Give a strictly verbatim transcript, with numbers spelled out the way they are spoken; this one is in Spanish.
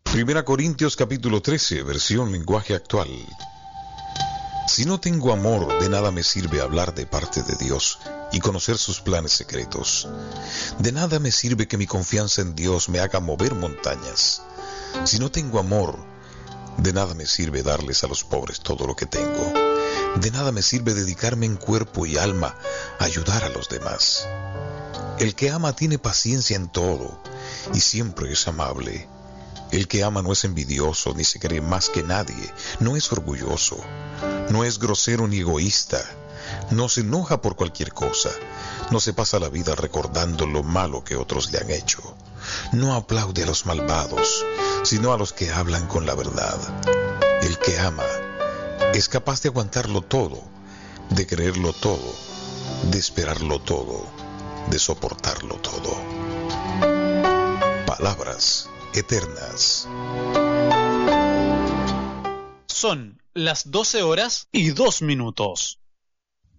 Primera Corintios capítulo trece, versión lenguaje actual. Si no tengo amor, de nada me sirve hablar de parte de Dios y conocer sus planes secretos. De nada me sirve que mi confianza en Dios me haga mover montañas. Si no tengo amor, de nada me sirve darles a los pobres todo lo que tengo. De nada me sirve dedicarme en cuerpo y alma a ayudar a los demás. El que ama tiene paciencia en todo y siempre es amable. El que ama no es envidioso ni se cree más que nadie, no es orgulloso, no es grosero ni egoísta, no se enoja por cualquier cosa, no se pasa la vida recordando lo malo que otros le han hecho, no aplaude a los malvados, sino a los que hablan con la verdad. El que ama es capaz de aguantarlo todo, de creerlo todo, de esperarlo todo, de soportarlo todo. Palabras eternas. Son las doce horas y dos minutos.